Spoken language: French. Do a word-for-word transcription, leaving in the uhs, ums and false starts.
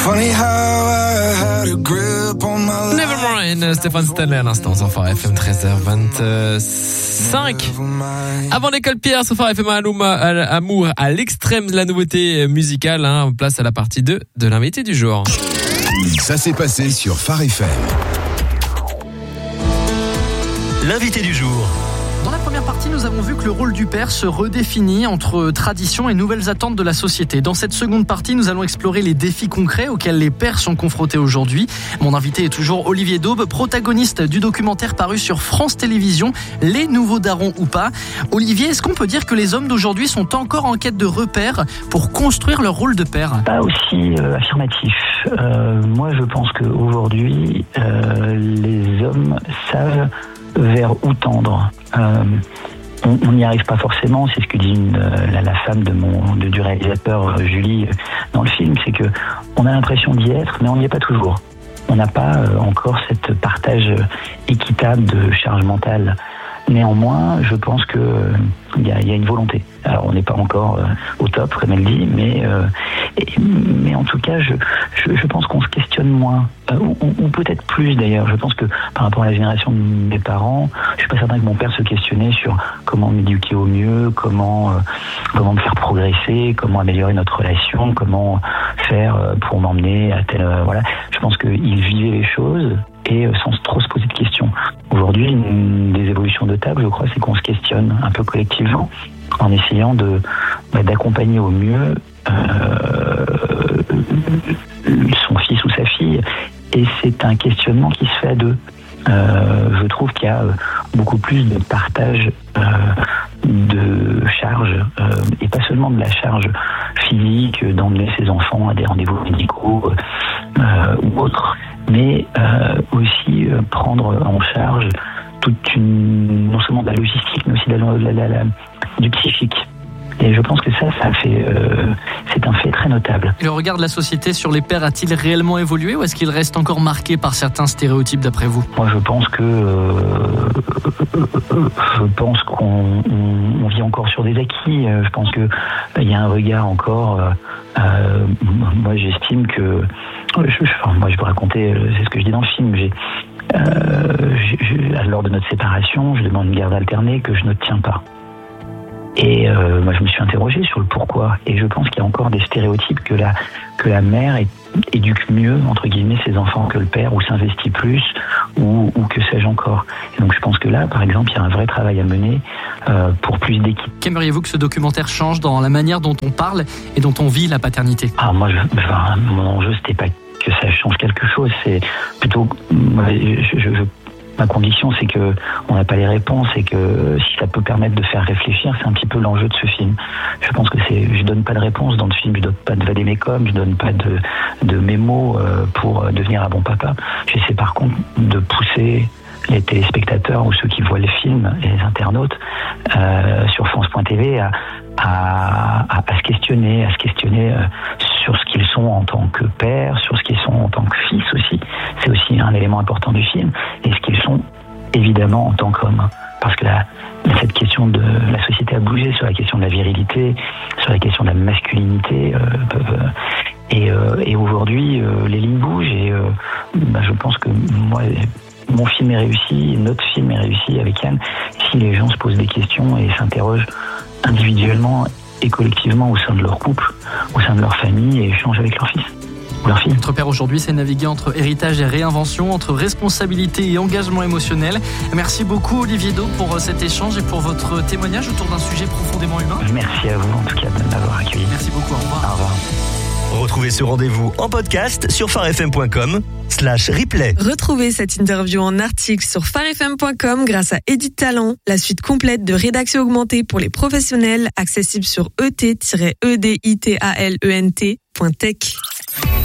Nevermind, Stéphane Stanley à l'instant sur Phare F M, treize heures vingt-cinq. Avant l'école Pierre sur Phare F M, Amour à l'extrême de la nouveauté musicale, hein, place à la partie deux de l'invité du jour. Ça s'est passé sur Phare F M. L'invité du jour. Dans la première partie, nous avons vu que le rôle du père se redéfinit entre tradition et nouvelles attentes de la société. Dans cette seconde partie, nous allons explorer les défis concrets auxquels les pères sont confrontés aujourd'hui. Mon invité est toujours Olivier Daube, protagoniste du documentaire paru sur France Télévisions, Les Nouveaux Darons ou pas. Olivier, est-ce qu'on peut dire que les hommes d'aujourd'hui sont encore en quête de repères pour construire leur rôle de père ? Pas aussi euh, affirmatif. Euh, moi, je pense qu'aujourd'hui, euh, les hommes savent vers où tendre. Euh, on n'y arrive pas forcément, c'est ce que dit une, la, la femme de mon, de, du réalisateur Julie dans le film, c'est que on a l'impression d'y être, mais on n'y est pas toujours. On n'a pas euh, encore cette partage équitable de charge mentale. Néanmoins, je pense que euh, y, a, y a une volonté. Alors, on n'est pas encore euh, au top, comme elle dit, mais euh, et, mais en tout cas, je, je, je pense qu'on se questionne moins, euh, ou, ou peut-être plus d'ailleurs. Je pense que par rapport à la génération de mes parents, je suis pas certain que mon père se questionnait sur comment m'éduquer au mieux, comment euh, comment me faire progresser, comment améliorer notre relation, comment faire euh, pour m'emmener à tel euh, voilà. Je pense qu'il vivait les choses et euh, sans trop se poser de questions. Aujourd'hui, une des évolutions de table, je crois, c'est qu'on se questionne un peu collectivement en essayant de bah, d'accompagner au mieux euh, son fils ou sa fille. Et c'est un questionnement qui se fait à deux. Euh, je trouve qu'il y a beaucoup plus de partage euh, de charges, euh, et pas seulement de la charge physique, d'emmener ses enfants à des rendez-vous médicaux euh, ou autres, mais euh, aussi euh, prendre en charge toute une, non seulement de la logistique, mais aussi de la, la, la, la, du psychique. Et je pense que ça, ça fait, euh, c'est un fait très notable. Et le regard de la société sur les pères a-t-il réellement évolué ou est-ce qu'il reste encore marqué par certains stéréotypes d'après vous ? Moi, je pense que euh, je pense qu'on on, on vit encore sur des acquis. Je pense que il y a un regard encore. Euh, euh, moi, j'estime que, je, je, enfin, moi, je peux raconter, c'est ce que je dis dans le film. J'ai, euh, j'ai, lors de notre séparation, je demande une garde alternée que je ne tiens pas. Et euh, moi, je me suis interrogé sur le pourquoi. Et je pense qu'il y a encore des stéréotypes que la que la mère é- éduque mieux entre guillemets ses enfants que le père, ou s'investit plus, ou, ou que sais-je encore. Et donc, je pense que là, par exemple, il y a un vrai travail à mener euh, pour plus d'équité. Qu'aimeriez-vous que ce documentaire change dans la manière dont on parle et dont on vit la paternité ? Ah, moi, je, enfin, mon enjeu, c'était pas que ça change quelque chose. C'est plutôt, moi, je, je, je ma conviction, c'est que on n'a pas les réponses et que si ça peut permettre de faire réfléchir, c'est un petit peu l'enjeu de ce film. Je pense que c'est, je donne pas de réponse dans le film, je donne pas de vadémécum, je donne pas de, de mémo pour devenir un bon papa. J'essaie par contre de pousser les téléspectateurs ou ceux qui voient le film et les internautes euh, sur France point T V à, à, à, à se questionner, à se questionner euh, sur ce qu'ils sont en tant que père, sur ce qu'ils sont en tant que fils aussi. C'est aussi un élément important du film, et ce qu'ils sont évidemment en tant qu'hommes. Parce que la, cette question de la société a bougé sur la question de la virilité, sur la question de la masculinité. Euh, peuvent, et, euh, et aujourd'hui, euh, les lignes bougent et euh, bah, je pense que moi, mon film est réussi, notre film est réussi avec Yann, si les gens se posent des questions et s'interrogent individuellement et collectivement au sein de leur couple, au sein de leur famille, et échangent avec leur fils ou leur fille. Notre père aujourd'hui, c'est naviguer entre héritage et réinvention, entre responsabilité et engagement émotionnel. Merci beaucoup Olivier Daube pour cet échange et pour votre témoignage autour d'un sujet profondément humain. Merci à vous en tout cas de m'avoir accueilli. Merci beaucoup, au revoir. Au revoir. Retrouvez ce rendez-vous en podcast sur pharefm point com slash replay. Retrouvez cette interview en article sur pharefm point com grâce à Edit Talent, la suite complète de rédaction augmentée pour les professionnels, accessible sur e t tiret e d i t a l e n t point tech.